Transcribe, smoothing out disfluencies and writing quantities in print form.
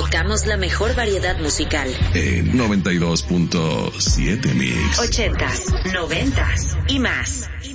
Tocamos la mejor variedad musical. 92.7 Mix. 80s, 90s y más.